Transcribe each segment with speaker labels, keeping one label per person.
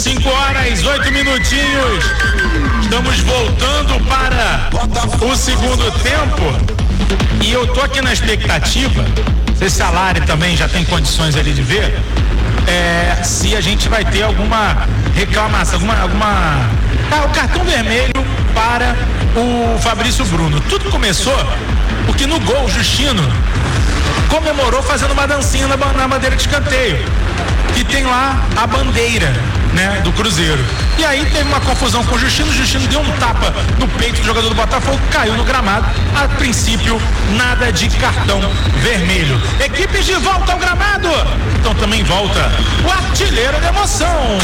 Speaker 1: 5h08. Estamos voltando para o segundo tempo e eu tô aqui na expectativa, não sei se a Lari também já tem condições ali de ver, se a gente vai ter alguma reclamação, o cartão vermelho para o Fabrício Bruno. Tudo começou porque no gol o Justino comemorou fazendo uma dancinha na bandeira de escanteio, que tem lá a bandeira, né, do Cruzeiro. E aí teve uma confusão com o Justino deu um tapa no peito do jogador do Botafogo, caiu no gramado. A princípio, nada de cartão vermelho. Equipes de volta ao gramado. Então também volta o artilheiro da emoção.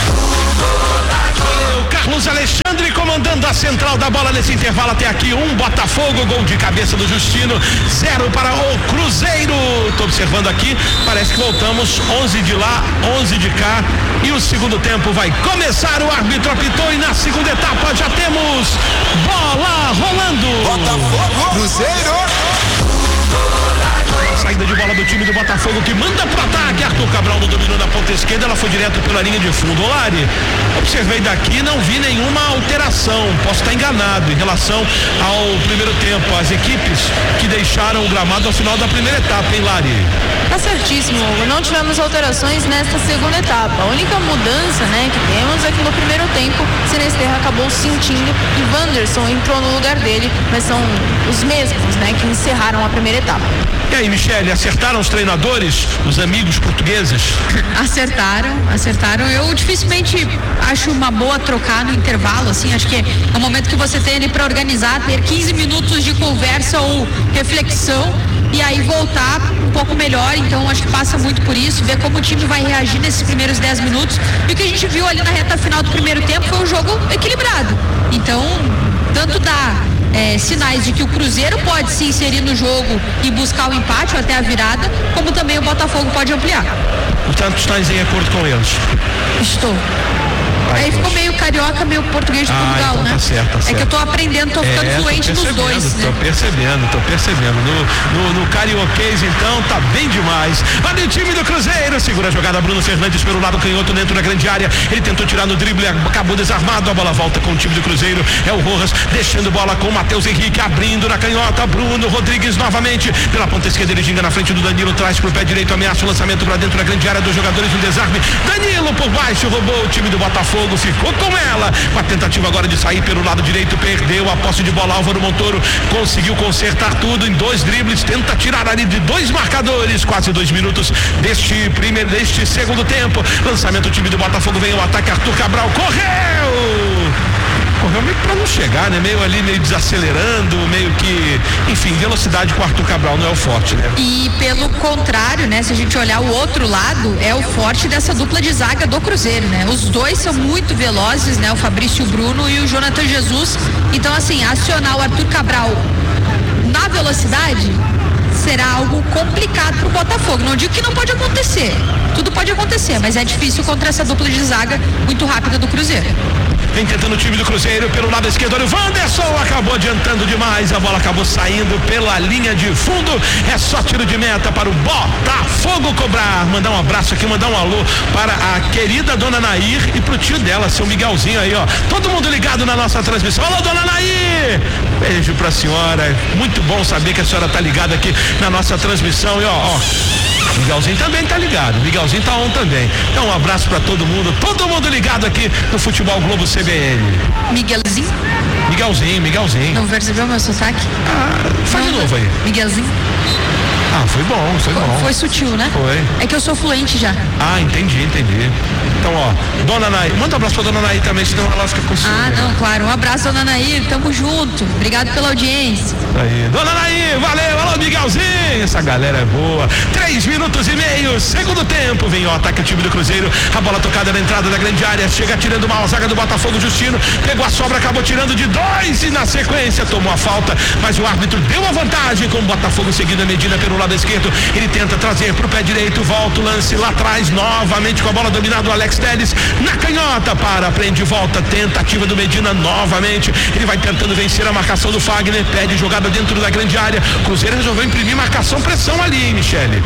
Speaker 2: O Carlos Alexandre comandando a central da bola nesse intervalo até aqui. Botafogo, gol de cabeça do Justino, 0 para o Cruzeiro. Estou observando aqui, parece que voltamos 11 de lá, 11 de cá. E o segundo tempo vai começar. O árbitro apitou e na segunda etapa já temos bola rolando.
Speaker 3: Botafogo, Cruzeiro.
Speaker 2: Saída de bola do time do Botafogo que manda pro ataque. Arthur Cabral no domínio da ponta esquerda, ela foi direto pela linha de fundo. Lari, observei daqui, não vi nenhuma alteração, posso estar enganado em relação ao primeiro tempo, as equipes que deixaram o gramado ao final da primeira etapa, hein, Lari?
Speaker 4: Tá certíssimo, não tivemos alterações nesta segunda etapa. A única mudança, né, que temos é que no primeiro tempo Sinisterra acabou sentindo e Wanderson entrou no lugar dele, mas são os mesmos, né, que encerraram a primeira etapa.
Speaker 2: E aí, Michele, acertaram os treinadores, os amigos portugueses?
Speaker 5: Acertaram. Eu dificilmente acho uma boa trocar no intervalo, assim, acho que é o momento que você tem ali para organizar, ter 15 minutos de conversa ou reflexão e aí voltar um pouco melhor. Então acho que passa muito por isso, ver como o time vai reagir nesses primeiros 10 minutos. E o que a gente viu ali na reta final do primeiro tempo foi um jogo equilibrado. Então, tanto dá sinais de que o Cruzeiro pode se inserir no jogo e buscar o empate ou até a virada, como também o Botafogo pode ampliar.
Speaker 2: Portanto, estás em acordo com eles?
Speaker 5: Estou. Aí ficou meio carioca, meio português de Portugal,
Speaker 2: então
Speaker 5: né?
Speaker 2: Tá certo.
Speaker 5: É que eu tô aprendendo, tô ficando fluente nos dois, né?
Speaker 2: Tô percebendo. No carioquês, então, tá bem demais. Olha o time do Cruzeiro, segura a jogada, Bruno Fernandes pelo lado canhoto dentro da grande área. Ele tentou tirar no drible, acabou desarmado, a bola volta com o time do Cruzeiro. É o Rojas, deixando bola com o Matheus Henrique, abrindo na canhota, Bruno Rodrigues novamente, pela ponta esquerda ele ginga na frente do Danilo, traz pro pé direito, ameaça o lançamento pra dentro da grande área dos jogadores, um desarme, Danilo por baixo, roubou o time do Botafogo, ficou com ela, com a tentativa agora de sair pelo lado direito, perdeu a posse de bola, Álvaro Montoro conseguiu consertar tudo em 2 dribles, tenta tirar ali de 2 marcadores, quase 2 minutos deste segundo tempo, lançamento, o time do Botafogo vem ao ataque, Arthur Cabral correu meio pra não chegar, né? Meio desacelerando, meio que, enfim, velocidade com o Arthur Cabral não é o forte, né?
Speaker 5: E pelo contrário, né? Se a gente olhar o outro lado, é o forte dessa dupla de zaga do Cruzeiro, né? Os dois são muito velozes, né? O Fabrício Bruno e o Jonathan Jesus. Então, assim, acionar o Arthur Cabral na velocidade será algo complicado pro Botafogo. Não digo que não pode acontecer, tudo pode acontecer, mas é difícil contra essa dupla de zaga muito rápida do Cruzeiro.
Speaker 2: Vem tentando o time do Cruzeiro pelo lado esquerdo, o Wanderson acabou adiantando demais, a bola acabou saindo pela linha de fundo, é só tiro de meta para o Botafogo cobrar. Mandar um abraço aqui, mandar um alô para a querida dona Nair e pro tio dela, seu Miguelzinho aí, ó, todo mundo ligado na nossa transmissão. Alô, dona Nair, beijo pra senhora, muito bom saber que a senhora tá ligada aqui na nossa transmissão e ó, Miguelzinho também tá ligado, Miguelzinho tá on também. Então um abraço pra todo mundo ligado aqui no Futebol Globo CBN. Miguelzinho.
Speaker 5: Não percebeu meu sotaque?
Speaker 2: Faz de novo aí.
Speaker 5: Miguelzinho.
Speaker 2: Foi bom.
Speaker 5: Foi sutil, né?
Speaker 2: Foi.
Speaker 5: É que eu sou fluente já.
Speaker 2: Entendi. Então, ó, dona Nair, manda um abraço pra dona Nair também, senão ela fica com ciúme.
Speaker 5: Não, claro. Um abraço, dona Nair, tamo junto. Obrigado pela audiência.
Speaker 2: Aí, dona Nair, valeu, alô, Miguelzinho, essa galera é boa. 3 minutos e meio, segundo tempo, vem o ataque o time do Cruzeiro, a bola tocada na entrada da grande área, chega tirando mal a zaga do Botafogo, Justino, pegou a sobra, acabou tirando de 2 e na sequência tomou a falta, mas o árbitro deu a vantagem com o Botafogo seguindo a Medina pelo lado esquerdo, ele tenta trazer pro pé direito, volta o lance lá atrás, novamente com a bola dominada o Alex Telles, na canhota, prende, volta, tentativa do Medina novamente, ele vai tentando vencer a marcação do Fagner, pede jogada dentro da grande área, Cruzeiro resolveu imprimir marcação, pressão ali, hein, Michele?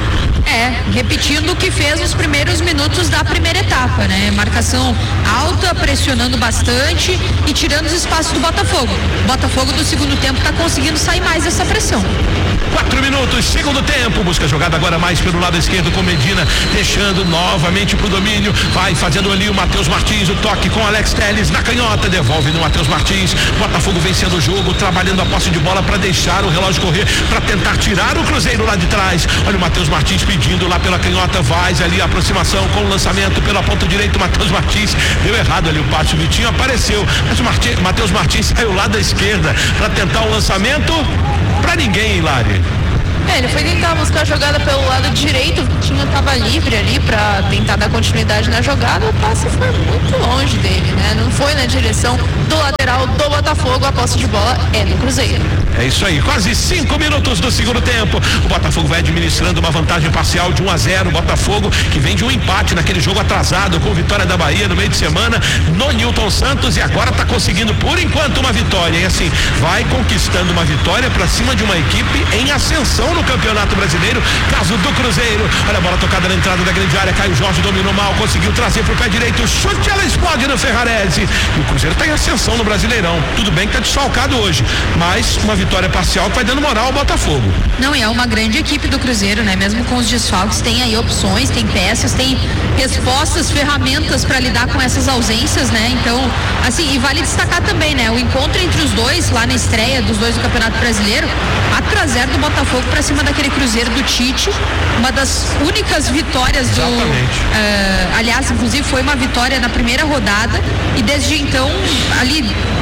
Speaker 5: Repetindo o que fez nos primeiros minutos da primeira etapa, né? Marcação alta, pressionando bastante e tirando os espaços do Botafogo. O Botafogo do segundo tempo está conseguindo sair mais dessa pressão.
Speaker 2: 4 minutos, segundo tempo, busca a jogada agora mais pelo lado esquerdo com Medina, deixando novamente pro domínio, vai fazendo ali o Matheus Martins, o toque com Alex Telles na canhota, devolve no Matheus Martins, Botafogo vencendo o jogo, trabalhando a posse de bola para deixar o relógio correr, para tentar tirar o Cruzeiro lá de trás. Olha o Matheus Martins pedindo lá pela canhota, vai ali a aproximação com o lançamento pela ponta direita, Matheus Martins, deu errado ali o passe, o Vitinho apareceu, mas o Matheus Martins saiu lá da esquerda para tentar o lançamento para ninguém, Lari.
Speaker 4: Ele foi tentar buscar a jogada pelo lado direito, o Vitinho estava livre ali para tentar dar continuidade na jogada, o passe foi muito longe dele, né? Não foi na direção do lateral do Botafogo, a posse de bola é do Cruzeiro.
Speaker 2: É isso aí, quase 5 minutos do segundo tempo, o Botafogo vai administrando uma vantagem parcial de 1-0, o Botafogo que vem de um empate naquele jogo atrasado com Vitória da Bahia no meio de semana no Newton Santos e agora está conseguindo por enquanto uma vitória, e assim, vai conquistando uma vitória para cima de uma equipe em ascensão no Campeonato Brasileiro, caso do Cruzeiro. Olha a bola tocada na entrada da grande área, Caio Jorge dominou mal, conseguiu trazer pro pé direito, o chute, ela explode no Ferrarese, e o Cruzeiro está em ascensão no Brasileirão, tudo bem que está desfalcado hoje, mas uma vitória parcial que vai dando moral ao Botafogo.
Speaker 5: Não, e é uma grande equipe do Cruzeiro, né? Mesmo com os desfalques, tem aí opções, tem peças, tem respostas, ferramentas para lidar com essas ausências, né? Então, assim, e vale destacar também, né? O encontro entre os dois, lá na estreia dos dois do Campeonato Brasileiro, 4-0 do Botafogo para cima daquele Cruzeiro do Tite, uma das únicas vitórias do... aliás, inclusive foi uma vitória na primeira rodada e desde então, ali,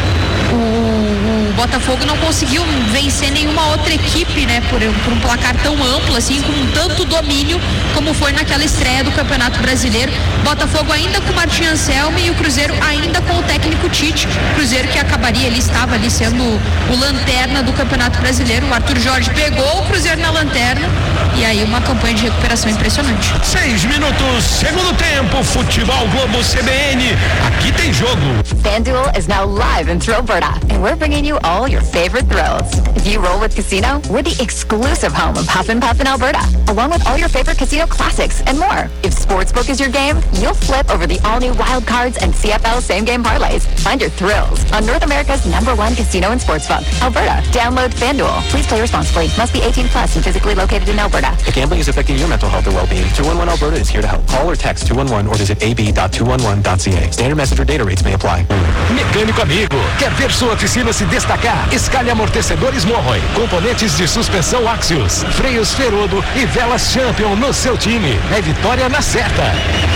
Speaker 5: o Botafogo não conseguiu vencer nenhuma outra equipe, né, por um placar tão amplo, assim, com tanto domínio como foi naquela estreia do Campeonato Brasileiro. Botafogo ainda com o Martim Anselmi e o Cruzeiro ainda com o técnico Tite. Cruzeiro que estava ali sendo o lanterna do Campeonato Brasileiro. O Arthur Jorge pegou o Cruzeiro na lanterna e aí uma campanha de recuperação impressionante.
Speaker 2: 6 minutos, segundo tempo, Futebol Globo CBN, aqui tem jogo.
Speaker 6: FanDuel is now live in Thrillberta, and we're bringing you all your favorite thrills. If you roll with Casino, we're the exclusive home of Huff and Puff in Alberta, along with all your favorite casino classics and more. If Sportsbook is your game, you'll flip over the all-new Wild Cards and CFL same-game parlays. Find your thrills on North America's #1 casino and sportsbook, Alberta. Download FanDuel. Please play responsibly. Must be 18 plus and physically located in Alberta.
Speaker 7: If gambling is affecting your mental health or well-being, 211 Alberta is here to help. Call or text 211 or visit ab.211.ca. Standard message or data rates may apply.
Speaker 8: Mecânico amigo, quer ver sua oficina se destacar? Escalhe amortecedores Morroy, componentes de suspensão Axios, freios Ferodo e velas Champion no seu time. É vitória na certa.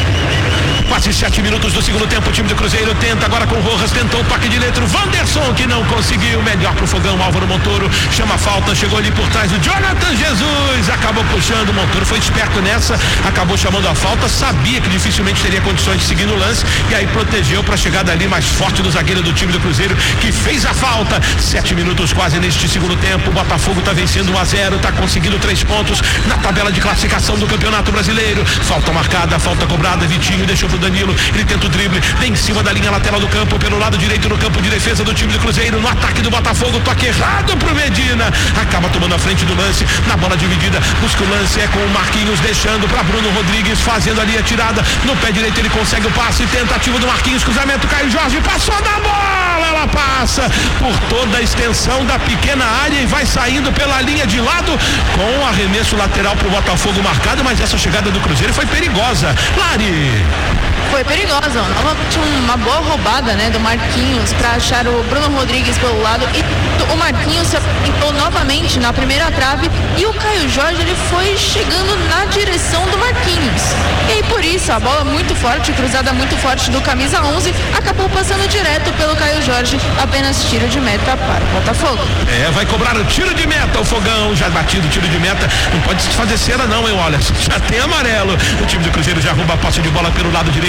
Speaker 2: Quase 7 minutos do segundo tempo, o time do Cruzeiro tenta agora com o Rojas, tentou o toque de letra, o Wanderson que não conseguiu, melhor pro fogão, Álvaro Montoro chama a falta, chegou ali por trás o Jonathan Jesus, acabou puxando, o Montoro foi esperto nessa, acabou chamando a falta, sabia que dificilmente teria condições de seguir no lance e aí protegeu para a chegada ali mais forte do zagueiro do time do Cruzeiro que fez a falta. 7 minutos quase neste segundo tempo, o Botafogo tá vencendo 1-0, tá conseguindo 3 pontos na tabela de classificação do Campeonato Brasileiro. Falta marcada, falta cobrada, Vitinho deixou pro Danilo, ele tenta o drible, vem em cima da linha lateral do campo, pelo lado direito no campo de defesa do time do Cruzeiro, no ataque do Botafogo, toque errado pro Medina, acaba tomando a frente do lance, na bola dividida, busca o lance, é com o Marquinhos, deixando para Bruno Rodrigues, fazendo ali a tirada, no pé direito ele consegue o passe, tentativa do Marquinhos, cruzamento, Caio Jorge, passou da bola, ela passa por toda a extensão da pequena área e vai saindo pela linha de lado, com o arremesso lateral pro Botafogo marcado, mas essa chegada do Cruzeiro foi perigosa. Lari!
Speaker 4: Foi perigosa, uma boa roubada, né, do Marquinhos para achar o Bruno Rodrigues pelo lado e o Marquinhos se apontou novamente na primeira trave e o Caio Jorge ele foi chegando na direção do Marquinhos e aí por isso a bola muito forte, cruzada muito forte do camisa 11 acabou passando direto pelo Caio Jorge, apenas tiro de meta para o Botafogo.
Speaker 2: Vai cobrar o tiro de meta, o Fogão já batido o tiro de meta, não pode se fazer cera não, hein, olha, já tem amarelo, o time do Cruzeiro já rouba a posse de bola pelo lado direito,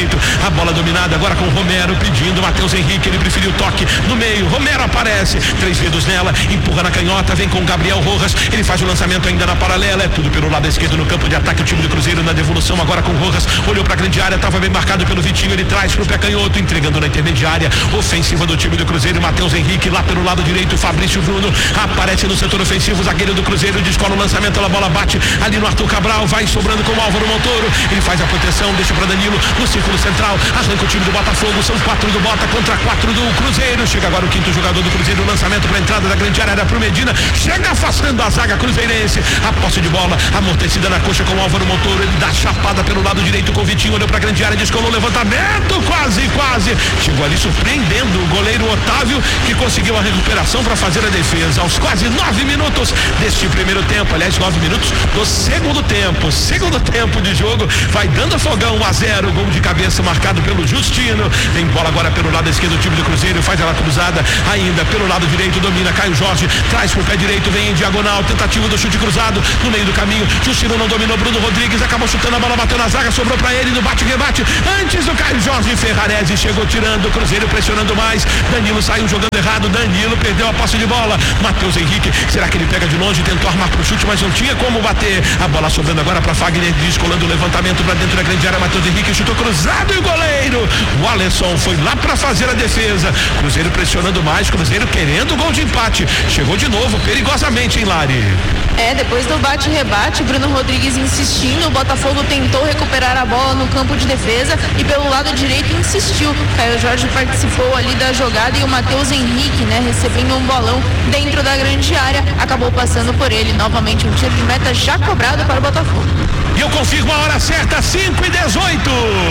Speaker 2: direito, a bola dominada agora com o Romero pedindo, Matheus Henrique, ele preferiu o toque no meio, Romero aparece, 3 dedos nela, empurra na canhota, vem com o Gabriel Rojas, ele faz o lançamento ainda na paralela, é tudo pelo lado esquerdo no campo de ataque, o time do Cruzeiro na devolução agora com o Rojas, olhou pra grande área, estava bem marcado pelo Vitinho, ele traz pro pé canhoto, entregando na intermediária, ofensiva do time do Cruzeiro, Matheus Henrique lá pelo lado direito, Fabrício Bruno aparece no setor ofensivo, zagueiro do Cruzeiro descola o lançamento, a bola bate ali no Arthur Cabral, vai sobrando com o Álvaro Montoro, ele faz a proteção, deixa pra Danilo no círculo central, arranca o time do Botafogo, são 4 do Bota contra 4 do Cruzeiro, chega agora o quinto jogador do Cruzeiro, o lançamento pra entrada da grande área pro Medina, chega afastando a zaga cruzeirense, a posse de bola, amortecida na coxa com o Álvaro Montoro, ele dá chapada pelo lado direito com o Vitinho, olhou pra grande área, descolou o levantamento, quase, chegou ali surpreendendo o goleiro Otávio, que conseguiu a recuperação para fazer a defesa, aos quase 9 minutos deste primeiro tempo, aliás 9 minutos do segundo tempo de jogo, vai dando fogão 1-0, gol de cabeça marcado pelo Justino, vem bola agora pelo lado esquerdo, o time do Cruzeiro faz ela cruzada, ainda pelo lado direito, domina Caio Jorge, traz pro pé direito, vem em diagonal, tentativa do chute cruzado, no meio do caminho, Justino não dominou, Bruno Rodrigues acabou chutando, a bola bateu na zaga, sobrou pra ele no bate-rebate, antes do Caio Jorge, Ferrarese chegou tirando, o Cruzeiro pressionando mais, Danilo saiu jogando errado, Danilo perdeu a posse de bola, Matheus Henrique, será que ele pega de longe, tentou armar pro chute, mas não tinha como bater, a bola sobrando agora pra Fagner, descolando o levantamento pra dentro da grande área, Matheus Henrique chutou cruzado e o goleiro, o Alisson foi lá pra fazer a defesa, Cruzeiro pressionando mais, Cruzeiro querendo o gol de empate, chegou de novo, perigosamente, hein, Lari?
Speaker 4: Depois do bate-rebate, Bruno Rodrigues insistindo, o Botafogo tentou recuperar a bola no campo de defesa e pelo lado direito insistiu, Caio Jorge participou ali da jogada e o Matheus Henrique, recebendo um bolão dentro da grande área, acabou passando por ele, novamente um tiro de meta já cobrado para o Botafogo.
Speaker 2: E eu confirmo a hora certa, 5:18.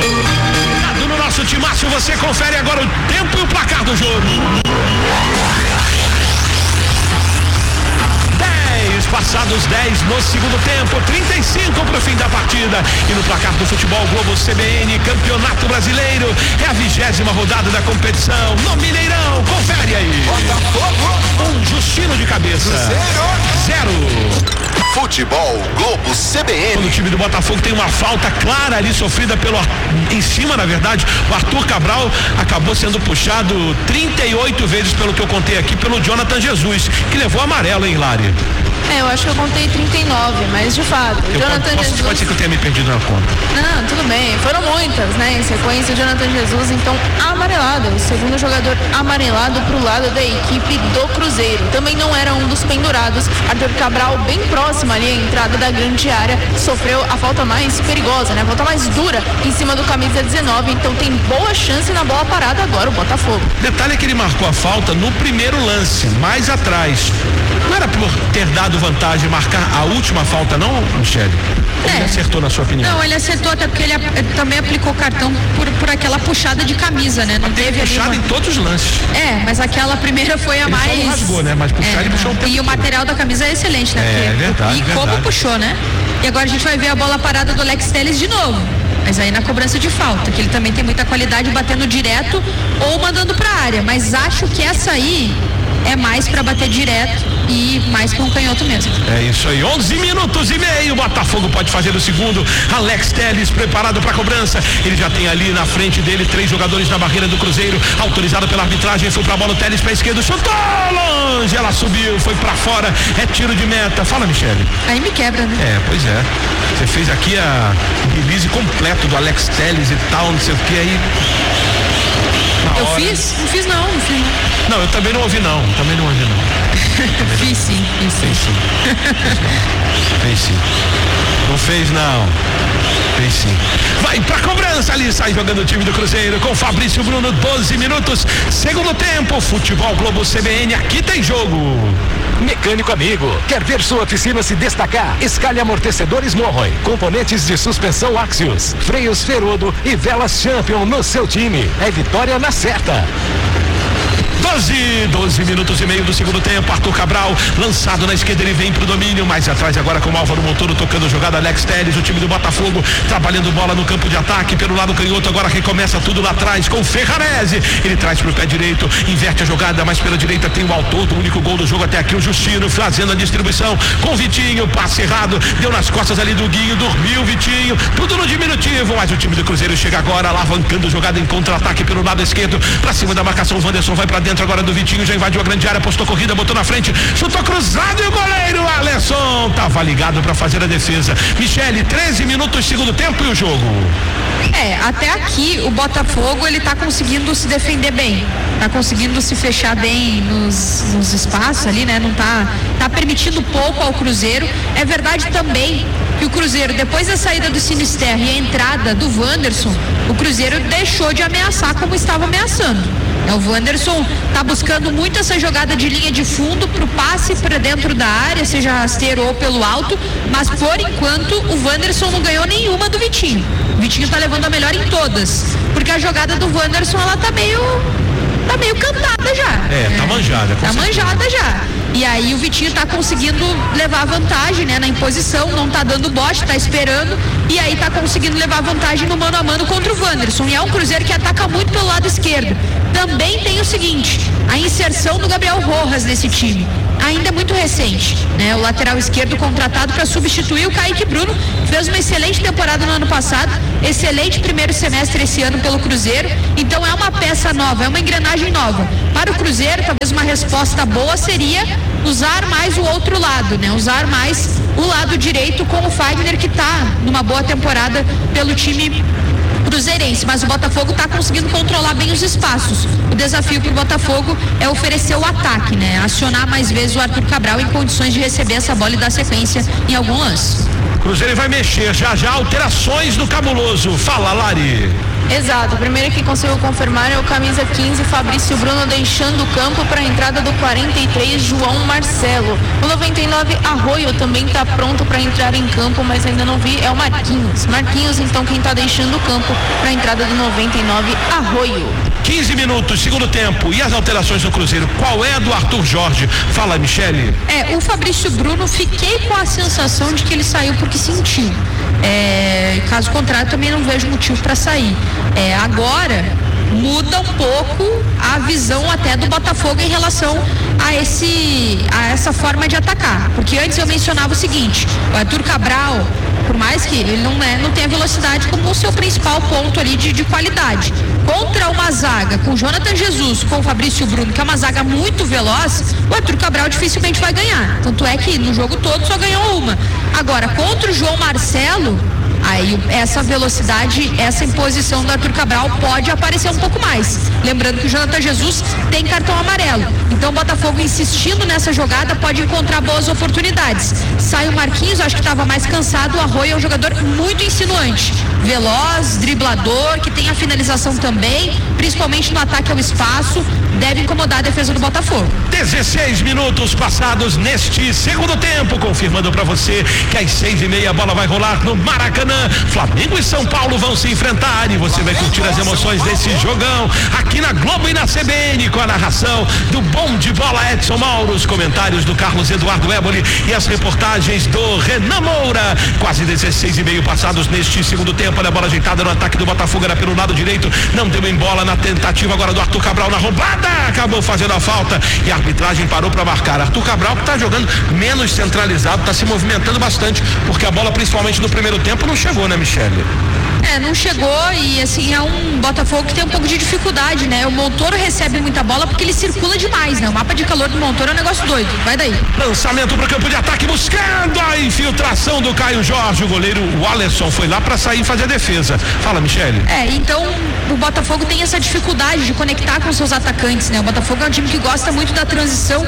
Speaker 2: No nosso timaço, você confere agora o tempo e o placar do jogo. Passados 10 no segundo tempo, 35 para o fim da partida. E no placar do Futebol Globo CBN, Campeonato Brasileiro, é a 20ª rodada da competição no Mineirão. Confere aí.
Speaker 3: Botafogo.
Speaker 2: Um Justino de cabeça. 0.
Speaker 3: Futebol Globo CBN.
Speaker 2: O time do Botafogo tem uma falta clara ali sofrida em cima, na verdade, o Arthur Cabral acabou sendo puxado 38 vezes, pelo que eu contei aqui, pelo Jonathan Jesus, que levou amarelo, hein, Lari?
Speaker 4: Eu acho que eu contei 39, mas de fato, Jonathan Jesus...
Speaker 2: Pode ser que eu tenha me perdido na conta.
Speaker 4: Não, tudo bem, foram muitas, em sequência, Jonathan Jesus, então, amarelado, o segundo jogador amarelado pro lado da equipe do Cruzeiro, também não era um dos pendurados, Arthur Cabral bem próximo ali à entrada da grande área, sofreu a falta mais perigosa, a falta mais dura em cima do camisa 19, então tem boa chance na bola parada agora o Botafogo.
Speaker 2: Detalhe é que ele marcou a falta no primeiro lance, mais atrás, não era por ter dado vantagem marcar a última falta, não, Michele? Ou ele acertou, na sua opinião?
Speaker 5: Não, ele acertou até porque ele também aplicou cartão por aquela puxada de camisa, não teve
Speaker 2: puxada em todos os lances.
Speaker 5: Mas aquela primeira foi a
Speaker 2: ele
Speaker 5: mais...
Speaker 2: Só não rasgou, mas puxar ele puxou um tempo.
Speaker 5: E o material da camisa é excelente,
Speaker 2: É verdade.
Speaker 5: E como puxou, E agora a gente vai ver a bola parada do Alex Telles de novo. Mas aí na cobrança de falta, que ele também tem muita qualidade batendo direto ou mandando pra área. Mas acho que essa aí é mais pra bater direto e mais com o canhoto mesmo.
Speaker 2: É isso aí, 11 minutos e meio, Botafogo pode fazer o segundo, Alex Telles preparado para a cobrança, ele já tem ali na frente dele 3 jogadores na barreira do Cruzeiro, autorizado pela arbitragem, foi pra bola, o Telles pra esquerda, chutou longe, ela subiu, foi pra fora, é tiro de meta. Fala, Michele.
Speaker 5: Aí me quebra,
Speaker 2: Pois é, você fez aqui a release completo do Alex Telles e tal, não sei o que, aí
Speaker 5: eu fiz? Não fiz não.
Speaker 2: Não, eu também não ouvi não.
Speaker 5: Fiz sim.
Speaker 2: Fez sim. Não fez não. Fez sim. Vai pra cobrança ali, sai jogando o time do Cruzeiro com Fabrício Bruno, 12 minutos, segundo tempo, Futebol Globo CBN, aqui tem jogo.
Speaker 8: Mecânico amigo, quer ver sua oficina se destacar? Escalhe amortecedores Morroy, componentes de suspensão Axios, freios Ferodo e velas Champion no seu time. É vitória na certa.
Speaker 2: 12 minutos e meio do segundo tempo. Arthur Cabral lançado na esquerda, ele vem pro domínio, mais atrás agora com o Álvaro Montoro tocando jogada. Alex Telles, o time do Botafogo trabalhando bola no campo de ataque pelo lado canhoto, agora recomeça tudo lá atrás com o Ferrarese, ele traz pro pé direito, inverte a jogada, mas pela direita tem o autor do único gol do jogo até aqui, o Justino, fazendo a distribuição com o Vitinho, passe errado, deu nas costas ali do Guinho, dormiu o Vitinho, tudo no diminutivo, mas o time do Cruzeiro chega agora alavancando jogada em contra-ataque pelo lado esquerdo, pra cima da marcação, o Wanderson vai pra dentro agora do Vitinho, já invadiu a grande área, postou corrida, botou na frente, chutou cruzado e o goleiro Alisson tava ligado pra fazer a defesa. Michele, 13 minutos segundo tempo e o jogo.
Speaker 5: Até aqui o Botafogo ele tá conseguindo se defender bem, tá conseguindo se fechar bem nos espaços ali, né? Não tá permitindo pouco ao Cruzeiro. É verdade também que o Cruzeiro, depois da saída do Sinisterra e a entrada do Wanderson, o Cruzeiro deixou de ameaçar como estava ameaçando. O Wanderson tá buscando muito essa jogada de linha de fundo pro passe para dentro da área, seja rasteiro ou pelo alto, mas por enquanto o Wanderson não ganhou nenhuma do Vitinho. O Vitinho tá levando a melhor em todas, porque a jogada do Wanderson ela tá meio cantada já.
Speaker 2: Tá manjada.
Speaker 5: Tá manjada já. E aí o Vitinho tá conseguindo levar vantagem, né, na imposição, não tá dando bote, tá esperando, e aí tá conseguindo levar vantagem no mano a mano contra o Wanderson. E é um Cruzeiro que ataca muito pelo lado esquerdo. Também tem o seguinte, a inserção do Gabriel Rojas nesse time. Ainda é muito recente, né? O lateral esquerdo contratado para substituir o Kaique Bruno, fez uma excelente temporada no ano passado, excelente primeiro semestre esse ano pelo Cruzeiro, então é uma peça nova, é uma engrenagem nova. Para o Cruzeiro, talvez uma resposta boa seria usar mais o outro lado, né? Usar mais o lado direito com o Fagner, que está numa boa temporada pelo time cruzeirense, mas o Botafogo está conseguindo controlar bem os espaços. O desafio para o Botafogo é oferecer o ataque, né? Acionar mais vezes o Arthur Cabral em condições de receber essa bola e dar sequência em algum lance.
Speaker 2: Cruzeiro vai mexer já alterações no Cabuloso. Fala, Lari.
Speaker 4: Exato, o primeiro que conseguiu confirmar é o camisa 15, Fabrício Bruno, deixando o campo para a entrada do 43, João Marcelo. O 99, Arroio, também está pronto para entrar em campo, mas ainda não vi, é o Marquinhos, então quem está deixando o campo para a entrada do 99, Arroio.
Speaker 2: 15 minutos, segundo tempo, e as alterações no Cruzeiro, qual é a do Arthur Jorge? Fala, Michele.
Speaker 5: O Fabrício Bruno, fiquei com a sensação de que ele saiu porque sentiu. Caso contrário, também não vejo motivo para sair. Agora muda um pouco a visão até do Botafogo em relação a essa forma de atacar, porque antes eu mencionava o seguinte: o Arthur Cabral, por mais que ele não tenha velocidade como o seu principal ponto ali de qualidade, contra uma zaga com Jonathan Jesus, com o Fabrício Bruno, que é uma zaga muito veloz, o Arthur Cabral dificilmente vai ganhar, tanto é que no jogo todo só ganhou uma. Agora, contra o João Marcelo, aí essa velocidade, essa imposição do Arthur Cabral pode aparecer um pouco mais. Lembrando que o Jonathan Jesus tem cartão amarelo. Então o Botafogo insistindo nessa jogada pode encontrar boas oportunidades. Sai o Marquinhos, acho que estava mais cansado. O Arroio é um jogador muito insinuante. Veloz, driblador, que tem a finalização também, principalmente no ataque ao espaço. Deve incomodar a defesa do Botafogo.
Speaker 2: 16 minutos passados neste segundo tempo, confirmando para você que às 6:30 a bola vai rolar no Maracanã. Flamengo e São Paulo vão se enfrentar e você vai curtir as emoções desse jogão aqui na Globo e na CBN, com a narração do Bom de Bola Edson Mauro, os comentários do Carlos Eduardo Éboli e as reportagens do Renan Moura. Quase 16:30 passados neste segundo tempo. Olha a bola ajeitada no ataque do Botafogo, era pelo lado direito, não deu em bola na tentativa agora do Arthur Cabral na roubada, acabou fazendo a falta e a arbitragem parou para marcar. Arthur Cabral, que está jogando menos centralizado, está se movimentando bastante, porque a bola, principalmente no primeiro tempo, não chegou, né, Michele?
Speaker 5: Não chegou, e assim, é um Botafogo que tem um pouco de dificuldade, né? O Montoro recebe muita bola porque ele circula demais, né? O mapa de calor do Montoro é um negócio doido, vai daí.
Speaker 2: Lançamento para o campo de ataque, buscando a infiltração do Caio Jorge. O goleiro Alisson foi lá para sair e fazer a defesa. Fala, Michele.
Speaker 5: Então o Botafogo tem essa dificuldade de conectar com seus atacantes, né? O Botafogo é um time que gosta muito da transição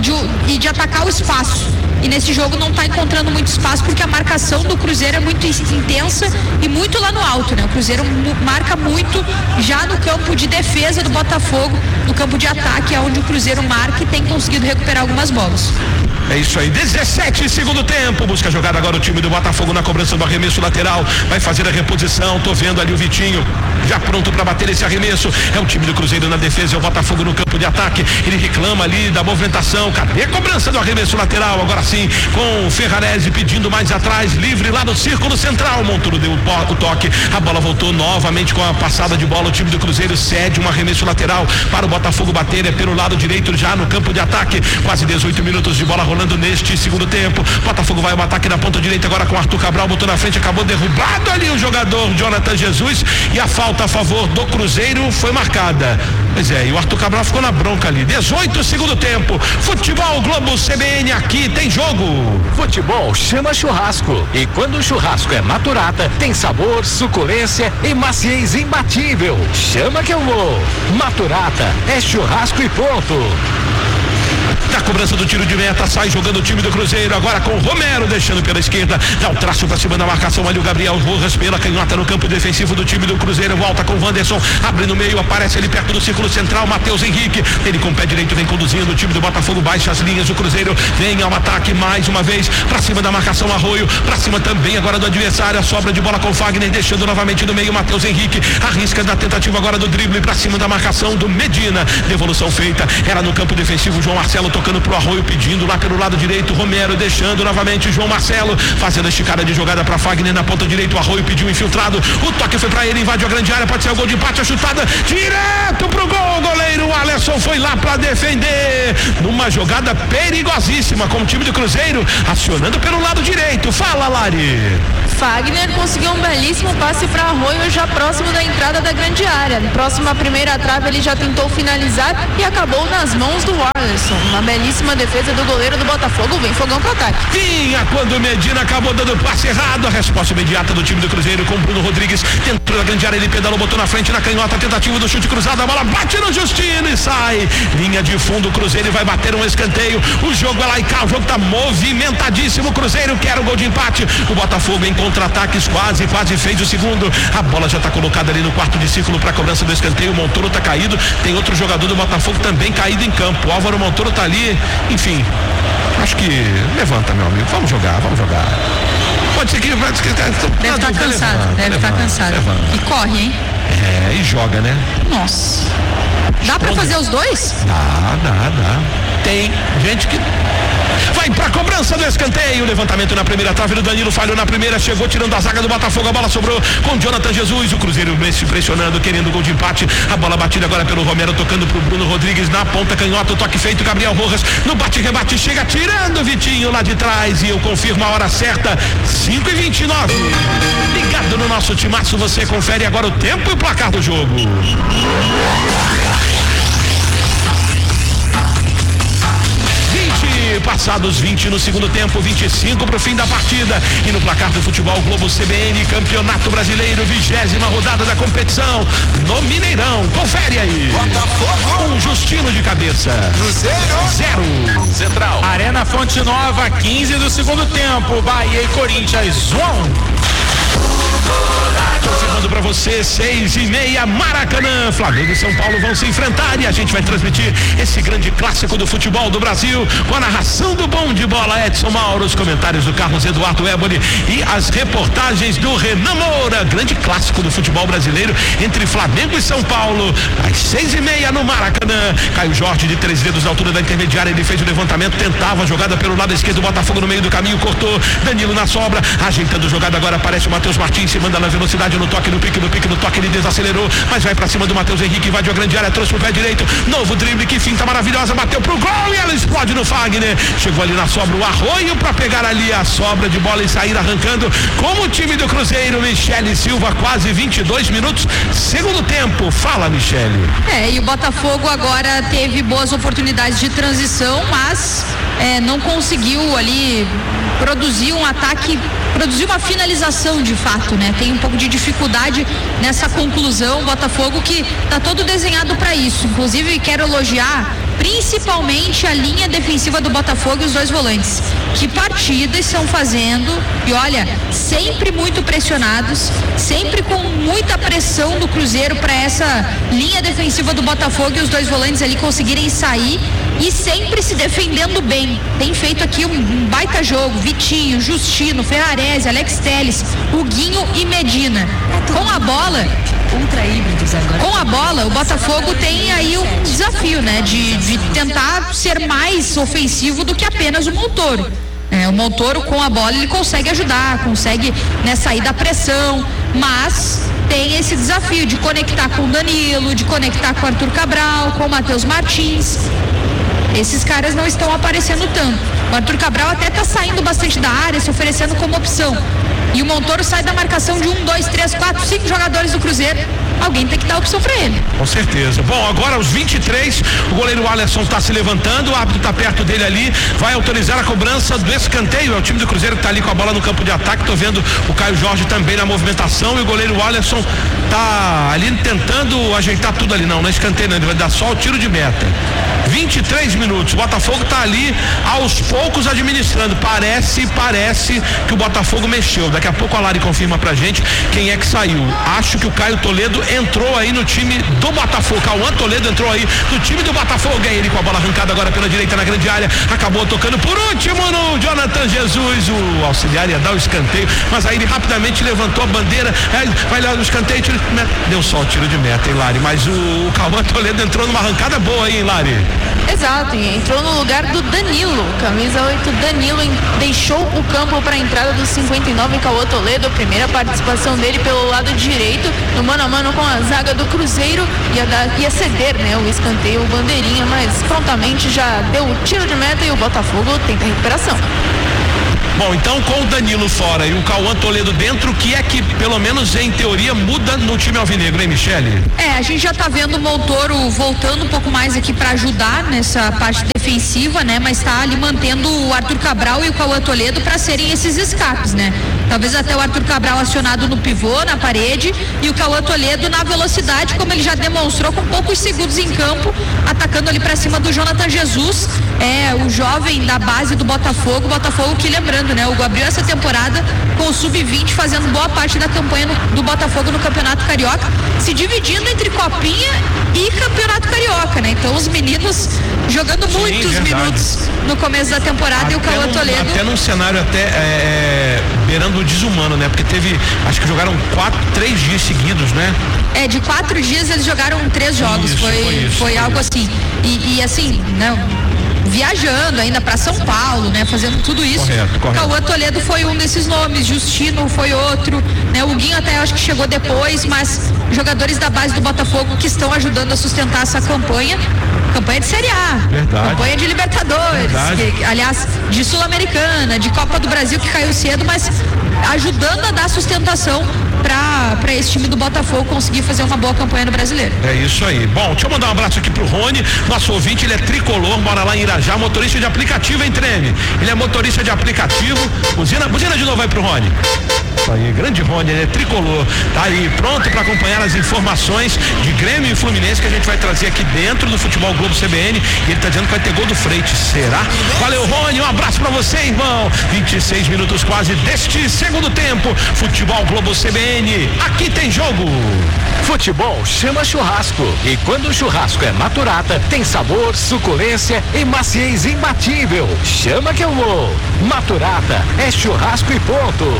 Speaker 5: e de atacar o espaço. E nesse jogo não está encontrando muito espaço porque a marcação do Cruzeiro é muito intensa e muito lá no alto, né? O Cruzeiro marca muito já no campo de defesa do Botafogo, no campo de ataque é onde o Cruzeiro marca e tem conseguido recuperar algumas bolas.
Speaker 2: É isso aí, 17 segundo tempo, busca a jogada agora o time do Botafogo na cobrança do arremesso lateral, vai fazer a reposição, tô vendo ali o Vitinho, já pronto para bater esse arremesso, é o time do Cruzeiro na defesa, é o Botafogo no campo de ataque, ele reclama ali da movimentação, cadê a cobrança do arremesso lateral, agora sim, com o Ferrarese pedindo mais atrás, livre lá no círculo central, Montoro deu o toque, a bola voltou novamente com a passada de bola, o time do Cruzeiro cede um arremesso lateral para o Botafogo bater, é pelo lado direito já no campo de ataque, quase 18 minutos de bola rolando neste segundo tempo, Botafogo vai ao ataque na ponta direita agora com Arthur Cabral, botou na frente, acabou derrubado ali o jogador Jonathan Jesus e a falta a favor do Cruzeiro foi marcada. Pois é, e o Arthur Cabral ficou na bronca ali. 18 segundo tempo. Futebol Globo CBN, aqui tem jogo.
Speaker 8: Futebol chama churrasco. E quando o churrasco é Maturata, tem sabor, suculência e maciez imbatível. Chama que eu vou. Maturata é churrasco e ponto.
Speaker 2: Na cobrança do tiro de meta, sai jogando o time do Cruzeiro, agora com o Romero deixando pela esquerda, dá o traço pra cima da marcação ali o Gabriel Rojas pela canhota no campo defensivo do time do Cruzeiro, volta com o Wanderson, abre no meio, aparece ali perto do círculo central, Matheus Henrique, ele com o pé direito vem conduzindo, o time do Botafogo baixa as linhas, o Cruzeiro vem ao ataque mais uma vez, pra cima da marcação Arroio, pra cima também agora do adversário, a sobra de bola com o Fagner, deixando novamente no meio, Matheus Henrique, arrisca na tentativa agora do drible, pra cima da marcação do Medina, devolução feita, era no campo defensivo, João Marcelo tocando pro Arroio, pedindo lá pelo lado direito, Romero deixando novamente João Marcelo, fazendo a esticada de jogada para Fagner na ponta direita, o Arroio pediu infiltrado, o toque foi para ele, invadiu a grande área, pode ser o gol de empate, a chutada direto pro gol, o goleiro Alisson foi lá para defender, numa jogada perigosíssima, com o time do Cruzeiro acionando pelo lado direito, fala Lari.
Speaker 4: Fagner conseguiu um belíssimo passe para Arroio já próximo da entrada da grande área. Próximo à primeira trave ele já tentou finalizar e acabou nas mãos do Alisson. Uma belíssima defesa do goleiro do Botafogo, vem fogão pro ataque.
Speaker 2: Vinha quando o Medina acabou dando passe errado, a resposta imediata do time do Cruzeiro com Bruno Rodrigues, dentro da grande área ele pedalou, botou na frente na canhota, tentativa do chute cruzado, a bola bate no Justino e sai. Linha de fundo, o Cruzeiro vai bater um escanteio, o jogo é lá e cá, o jogo tá movimentadíssimo, o Cruzeiro quer o gol de empate, o Botafogo em contra-ataques quase fez o segundo, a bola já tá colocada ali no quarto de círculo para cobrança do escanteio, o Montoro tá caído, tem outro jogador do Botafogo também caído em campo, o Álvaro Montoro tá ali, enfim, acho que levanta, meu amigo, vamos jogar. Pode ser que deve
Speaker 5: estar cansado, e corre, hein?
Speaker 2: É, e joga, né?
Speaker 5: Nossa, dá pra fazer os dois?
Speaker 2: Dá. Tem gente que vai pra cobrança do escanteio, levantamento na primeira trave do Danilo, falhou na primeira, chegou tirando a zaga do Botafogo, a bola sobrou com Jonathan Jesus, o Cruzeiro se pressionando, querendo o gol de empate, a bola batida agora pelo Romero, tocando pro Bruno Rodrigues na ponta canhota, o toque feito, Gabriel Rojas no bate-rebate, chega tirando o Vitinho lá de trás e eu confirmo a hora certa, 5h29, ligado no nosso timaço, você confere agora o tempo e o placar do jogo. Passados 20 no segundo tempo, 25 pro fim da partida. E no placar do Futebol Globo CBN, Campeonato Brasileiro, 20ª rodada da competição no Mineirão. Confere aí.
Speaker 3: Botafogo.
Speaker 2: Um Justino de cabeça.
Speaker 3: Cruzeiro.
Speaker 2: 0.
Speaker 3: Central.
Speaker 1: Arena Fonte Nova, 15 do segundo tempo. Bahia e Corinthians 1.
Speaker 2: Confirmando pra você, 6h30, Maracanã, Flamengo e São Paulo vão se enfrentar e a gente vai transmitir esse grande clássico do futebol do Brasil com a narração do bom de bola Edson Mauro, os comentários do Carlos Eduardo Éboli e as reportagens do Renan Moura, grande clássico do futebol brasileiro entre Flamengo e São Paulo, às 6h30 no Maracanã. Caio Jorge de 3 dedos na altura da intermediária, ele fez o levantamento, tentava a jogada pelo lado esquerdo, Botafogo no meio do caminho, cortou, Danilo na sobra, ajeitando a jogada agora, aparece o Matheus Martins, se manda na velocidade no toque, no toque, ele desacelerou, mas vai pra cima do Matheus Henrique, invadiu a grande área, trouxe pro pé direito, novo drible, que finta maravilhosa, bateu pro gol e ela explode no Fagner, chegou ali na sobra o Arroio pra pegar ali a sobra de bola e sair arrancando como o time do Cruzeiro, Michele Silva, quase 22 minutos, segundo tempo, fala Michele.
Speaker 5: E o Botafogo agora teve boas oportunidades de transição, mas não conseguiu ali produzir um ataque, produzir uma finalização de fato, né? Tem um pouco de dificuldade nessa conclusão, o Botafogo que tá todo desenhado para isso. Inclusive quero elogiar principalmente a linha defensiva do Botafogo e os dois volantes. Que partida estão fazendo, e olha, sempre muito pressionados, sempre com muita pressão do Cruzeiro para essa linha defensiva do Botafogo e os dois volantes ali conseguirem sair e sempre se defendendo bem. Tem feito aqui um baita jogo, Vitinho, Justino, Ferrarese, Alex Telles, Huguinho e Medina. Com a bola, o Botafogo tem aí um desafio, né? De tentar ser mais ofensivo do que apenas o Montoro. O Montoro com a bola ele consegue ajudar, consegue, né, sair da pressão, mas tem esse desafio de conectar com o Danilo, de conectar com o Arthur Cabral, com o Matheus Martins. Esses caras não estão aparecendo tanto. O Arthur Cabral até está saindo bastante da área, se oferecendo como opção. E o Montoro sai da marcação de 1, 2, 3, 4, 5 jogadores do Cruzeiro. Alguém tem que dar opção para ele.
Speaker 2: Com certeza. Bom, agora aos 23, o goleiro Alisson está se levantando, o árbitro está perto dele ali, vai autorizar a cobrança do escanteio. É o time do Cruzeiro que está ali com a bola no campo de ataque. Tô vendo o Caio Jorge também na movimentação e o goleiro Alisson tá ali tentando ajeitar tudo ali. Não é escanteio, não, ele vai dar só o tiro de meta. 23 minutos, o Botafogo tá ali aos poucos administrando. Parece que o Botafogo mexeu. Daqui a pouco a Lari confirma pra gente quem é que saiu. Acho que o Caio Toledo entrou aí no time do Botafogo. Cauã Toledo entrou aí no time do Botafogo. Ganha ele com a bola arrancada agora pela direita na grande área. Acabou tocando por último no Jonathan Jesus. O auxiliar ia dar o escanteio, mas aí ele rapidamente levantou a bandeira. Vai lá no escanteio, tiro de meta. Deu só o tiro de meta, hein, Lari? Mas o Cauã Toledo entrou numa arrancada boa aí, hein, Lari?
Speaker 4: Exato, e entrou no lugar do Danilo, camisa 8, Danilo deixou o campo para a entrada do 59, Cauã Toledo, a primeira participação dele pelo lado direito, no mano a mano com a zaga do Cruzeiro, ia ceder, né, o escanteio, o bandeirinha, mas prontamente já deu o tiro de meta e o Botafogo tenta a recuperação.
Speaker 2: Bom, então com o Danilo fora e o Cauã Toledo dentro, o que é que, pelo menos em teoria, muda no time alvinegro, hein, Michele?
Speaker 5: A gente já tá vendo o Montoro voltando um pouco mais aqui para ajudar nessa parte defensiva, né? Mas tá ali mantendo o Arthur Cabral e o Cauã Toledo para serem esses escapes, né? Talvez até o Arthur Cabral acionado no pivô, na parede, e o Cauã Toledo na velocidade, como ele já demonstrou, com poucos segundos em campo, atacando ali para cima do Jonathan Jesus, o jovem da base do Botafogo que, lembrando, né, o Hugo abriu essa temporada com o Sub-20 fazendo boa parte da campanha do Botafogo no Campeonato Carioca, se dividindo entre Copinha e Campeonato Carioca, né? Então os meninos jogando muitos minutos no começo da temporada e o Cauã Toledo
Speaker 2: até num cenário beirando o desumano, né? Porque acho que jogaram 3 dias seguidos, né?
Speaker 5: De 4 dias eles jogaram 3 jogos, foi algo assim, e assim, né? Viajando ainda para São Paulo, né? Fazendo tudo isso. Correto. Cauã Toledo foi um desses nomes, Justino foi outro, né? O Huguinho até acho que chegou depois, mas jogadores da base do Botafogo que estão ajudando a sustentar essa campanha de Série A,
Speaker 2: verdade,
Speaker 5: campanha de Libertadores, aliás, de Sul-Americana, de Copa do Brasil que caiu cedo, mas ajudando a dar sustentação para esse time do Botafogo conseguir fazer uma boa campanha no Brasileiro.
Speaker 2: É isso aí. Bom, deixa eu mandar um abraço aqui pro Rony, nosso ouvinte, ele é tricolor, mora lá em Irajá, motorista de aplicativo, hein, Treme? Ele é motorista de aplicativo. Buzina de novo aí pro Rony. Isso aí, grande Rony, ele é tricolor. Tá aí, pronto para acompanhar as informações de Grêmio e Fluminense que a gente vai trazer aqui dentro do Futebol Globo CBN. E ele tá dizendo que vai ter gol do Freite. Será? Valeu, Rony, um abraço para você, irmão. 26 minutos quase deste segundo tempo. Futebol Globo CBN. Aqui tem jogo.
Speaker 8: Futebol chama churrasco. E quando o churrasco é Maturata, tem sabor, suculência e maciez imbatível. Chama que eu vou. Maturata é churrasco e ponto.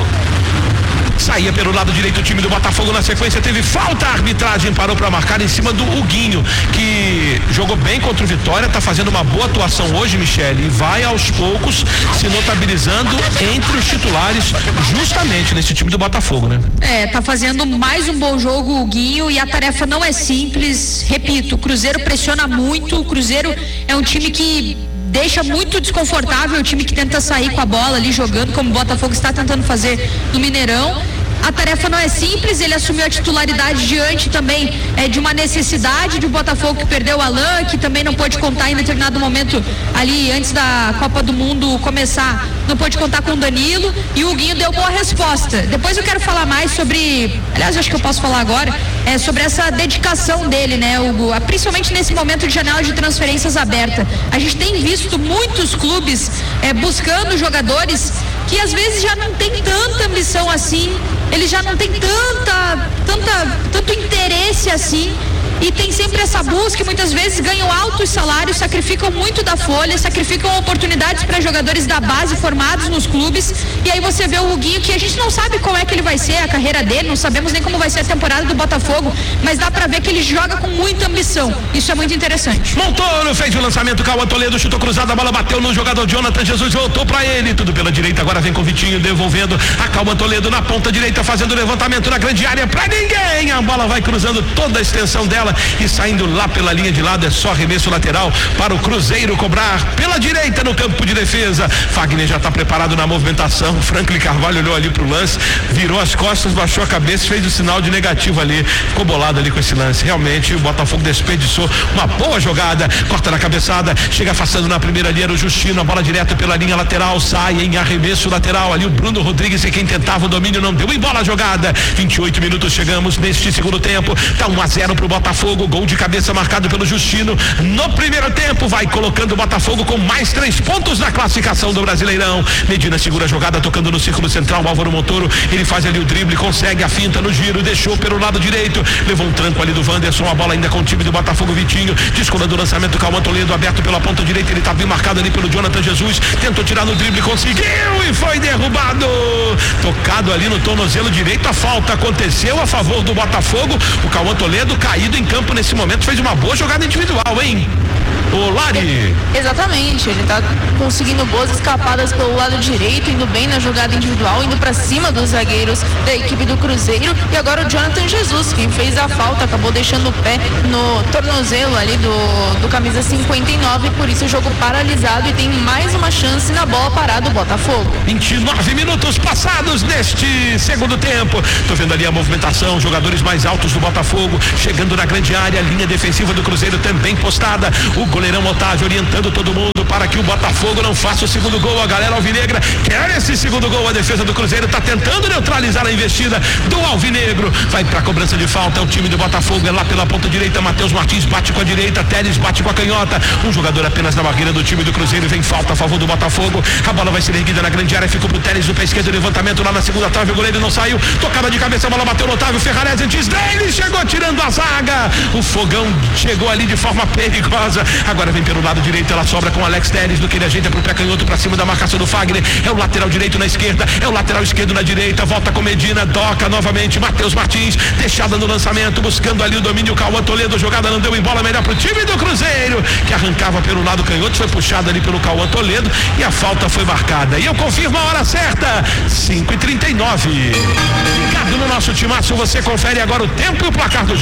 Speaker 2: Saía pelo lado direito o time do Botafogo, na sequência teve falta, a arbitragem parou para marcar em cima do Huguinho, que jogou bem contra o Vitória, tá fazendo uma boa atuação hoje, Michele, e vai aos poucos se notabilizando entre os titulares justamente nesse time do Botafogo, né?
Speaker 5: Tá fazendo mais um bom jogo o Huguinho e a tarefa não é simples, repito, o Cruzeiro pressiona muito, o Cruzeiro é um time que deixa muito desconfortável o time que tenta sair com a bola ali jogando, como o Botafogo está tentando fazer no Mineirão. a tarefa não é simples, ele assumiu a titularidade diante também de uma necessidade de um Botafogo que perdeu o Alan, que também não pôde contar em determinado momento ali antes da Copa do Mundo começar, não pôde contar com o Danilo, e o Huguinho deu boa resposta. Depois eu quero falar mais sobre, aliás, acho que eu posso falar agora, sobre essa dedicação dele, né, Hugo? Principalmente nesse momento de janela de transferências aberta. A gente tem visto muitos clubes buscando jogadores que às vezes já não tem tanta ambição assim, eles já não tem tanto interesse assim, e tem sempre essa busca, e muitas vezes ganham altos salários, sacrificam muito da folha, sacrificam oportunidades para jogadores da base formados nos clubes, e aí você vê o Huguinho, que a gente não sabe como é que ele vai ser, a carreira dele, não sabemos nem como vai ser a temporada do Botafogo, mas dá para ver que ele joga com muita ambição, isso é muito interessante.
Speaker 2: Montoro fez o lançamento, Cauã Toledo chutou cruzado, a bola bateu no jogador Jonathan Jesus, voltou para ele, tudo pela direita, agora vem com o Vitinho devolvendo a Cauã Toledo na ponta direita, fazendo o levantamento na grande área para ninguém, a bola vai cruzando toda a extensão dela e saindo lá pela linha de lado, é só arremesso lateral para o Cruzeiro cobrar pela direita no campo de defesa. Fagner já está preparado na movimentação, Franklin Carvalho olhou ali pro lance, virou as costas, baixou a cabeça, fez o sinal de negativo ali, ficou bolado ali com esse lance. Realmente o Botafogo desperdiçou uma boa jogada, corta na cabeçada, chega afastando na primeira linha o Justino, a bola direto pela linha lateral, sai em arremesso lateral, ali o Bruno Rodrigues é quem tentava o domínio, não deu em bola a jogada. 28 minutos chegamos neste segundo tempo, tá 1-0 pro Botafogo, gol de cabeça marcado pelo Justino no primeiro tempo, vai colocando o Botafogo com mais 3 pontos na classificação do Brasileirão. Medina segura a jogada, tocando no círculo central, Álvaro Montoro, ele faz ali o drible, consegue a finta no giro, deixou pelo lado direito, levou um tranco ali do Wanderson, a bola ainda com o time do Botafogo, Vitinho, descolando o lançamento, Cauã Toledo aberto pela ponta direita, ele tá bem marcado ali pelo Jonathan Jesus, tentou tirar no drible, conseguiu e foi derrubado, tocado ali no tornozelo direito, a falta aconteceu a favor do Botafogo, o Cauã Toledo caído em campo nesse momento, fez uma boa jogada individual, hein? O Lari.
Speaker 4: Exatamente, ele tá conseguindo boas escapadas pelo lado direito, indo bem na jogada individual, indo pra cima dos zagueiros da equipe do Cruzeiro, e agora o Jonathan Jesus, que fez a falta, acabou deixando o pé no tornozelo ali do camisa 59, por isso o jogo paralisado, e tem mais uma chance na bola parada do Botafogo.
Speaker 2: 29 minutos passados neste segundo tempo, tô vendo ali a movimentação, jogadores mais altos do Botafogo, chegando na grande área, a linha defensiva do Cruzeiro também postada, o goleirão Otávio orientando todo mundo para que o Botafogo não faça o segundo gol. A galera alvinegra quer esse segundo gol, a defesa do Cruzeiro está tentando neutralizar a investida do alvinegro, vai para a cobrança de falta, é o time do Botafogo, é lá pela ponta direita, Matheus Martins bate com a direita, Teles bate com a canhota, um jogador apenas na barreira do time do Cruzeiro, vem falta a favor do Botafogo, a bola vai ser erguida na grande área, ficou pro Teles no pé esquerdo, levantamento lá na segunda trave, o goleiro não saiu, tocada de cabeça, a bola bateu no Otávio, Ferrarese antes dele, chegou tirando a zaga, o Fogão chegou ali de forma perigosa, agora vem pelo lado direito, ela sobra com Alex Teles, do que ele ajeita pro pé canhoto pra cima da marcação do Fagner, é o lateral direito na esquerda, é o lateral esquerdo na direita, volta com Medina, doca novamente, Matheus Martins, deixada no lançamento, buscando ali o domínio, Cauã Toledo, jogada não deu em bola, melhor pro time do Cruzeiro, que arrancava pelo lado canhoto, foi puxado ali pelo Cauã Toledo e a falta foi marcada, e eu confirmo a hora certa, 5:39. Ligado no nosso timaço, você confere agora o tempo e o placar do jogo.